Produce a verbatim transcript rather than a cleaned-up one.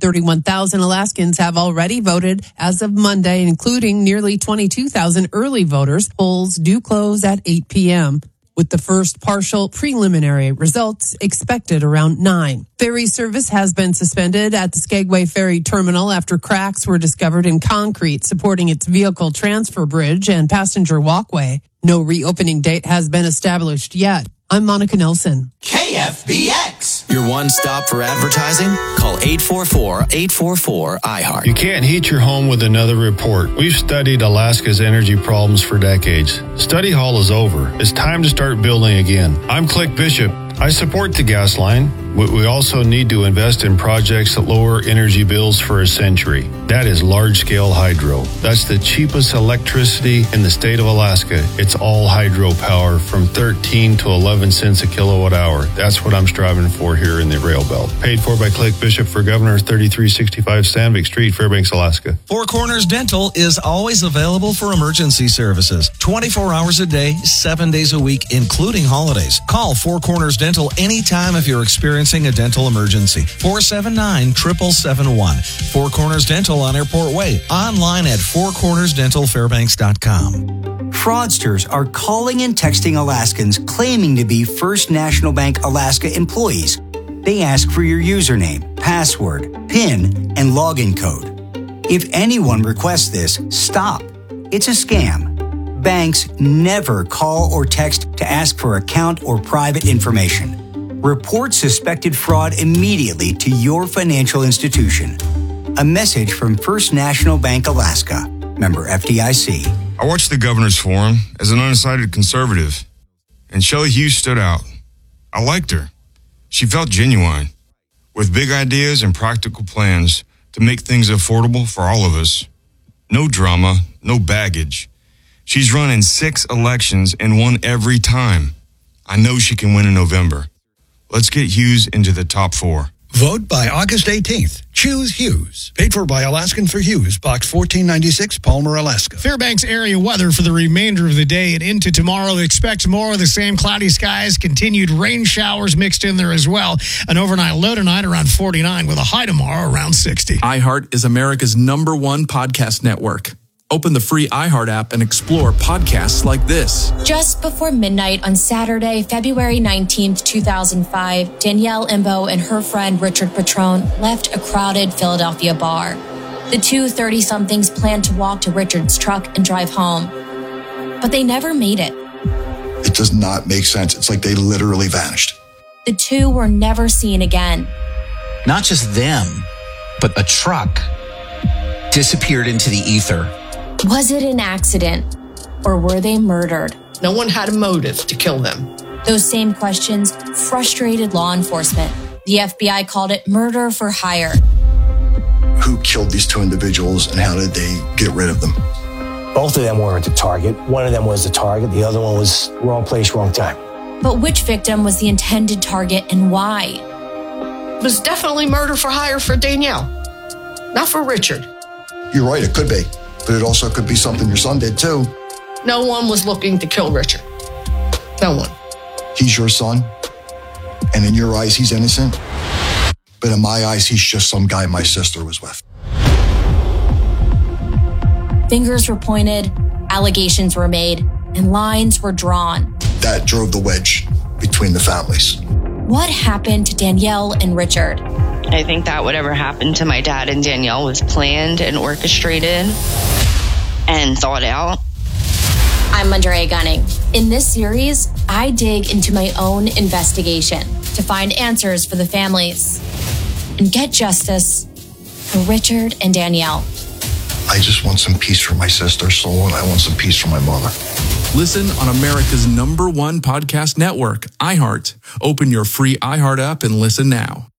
thirty-one thousand Alaskans have already voted as of Monday, including nearly twenty-two thousand early voters. Polls do close at eight p.m., with the first partial preliminary results expected around nine. Ferry service has been suspended at the Skagway Ferry Terminal after cracks were discovered in concrete supporting its vehicle transfer bridge and passenger walkway. No reopening date has been established yet. I'm Monica Nelson. K F B X. Your one stop for advertising? Call eight four four, eight four four, I heart. You can't heat your home with another report. We've studied Alaska's energy problems for decades. Study hall is over. It's time to start building again. I'm Click Bishop. I support the gas line, but we also need to invest in projects that lower energy bills for a century. That is large-scale hydro. That's the cheapest electricity in the state of Alaska. It's all hydropower from thirteen to eleven cents a kilowatt hour. That's what I'm striving for here in the rail belt. Paid for by Click Bishop for Governor, thirty-three sixty-five Sandvik Street, Fairbanks, Alaska. Four Corners Dental is always available for emergency services. twenty-four hours a day, seven days a week, including holidays. Call Four Corners Dental anytime if you're experiencing a dental emergency. four seven nine, seven seven seven one. Four Corners Dental on Airport Way. Online at four corners dental fairbanks dot com. Fraudsters are calling and texting Alaskans claiming to be First National Bank Alaska employees. They ask for your username, password, PIN, and login code. If anyone requests this, stop. It's a scam. Banks never call or text to ask for account or private information. Report suspected fraud immediately to your financial institution. A message from First National Bank Alaska, member F D I C. I watched the governor's forum as an undecided conservative, and Shelley Hughes stood out. I liked her. She felt genuine, with big ideas and practical plans to make things affordable for all of us. No drama, no baggage. She's run in six elections and won every time. I know she can win in November. Let's get Hughes into the top four. Vote by August eighteenth. Choose Hughes. Paid for by Alaskan for Hughes, Box fourteen ninety-six, Palmer, Alaska. Fairbanks area weather for the remainder of the day and into tomorrow. Expect more of the same cloudy skies, continued rain showers mixed in there as well. An overnight low tonight around forty-nine with a high tomorrow around sixty. iHeart is America's number one podcast network. Open the free iHeart app and explore podcasts like this. Just before midnight on Saturday, February nineteenth, two thousand five, Danielle Imbo and her friend Richard Petrone left a crowded Philadelphia bar. The two thirty-somethings planned to walk to Richard's truck and drive home, but they never made it. It does not make sense. It's like they literally vanished. The two were never seen again. Not just them, but a truck disappeared into the ether. Was it an accident, or were they murdered? No one had a motive to kill them. Those same questions frustrated law enforcement. The F B I called it murder for hire. Who killed these two individuals and how did they get rid of them? Both of them weren't the target. One of them was the target. The other one was wrong place, wrong time. But which victim was the intended target and why? It was definitely murder for hire for Danielle, not for Richard. You're right, it could be. But it also could be something your son did too. No one was looking to kill Richard. No one. He's your son, and in your eyes, he's innocent. But in my eyes, he's just some guy my sister was with. Fingers were pointed, allegations were made, and lines were drawn. That drove the wedge between the families. What happened to Danielle and Richard? I think that whatever happened to my dad and Danielle was planned and orchestrated and thought out. I'm Andrea Gunning. In this series, I dig into my own investigation to find answers for the families and get justice for Richard and Danielle. I just want some peace for my sister's soul, and I want some peace for my mother. Listen on America's number one podcast network, iHeart. Open your free iHeart app and listen now.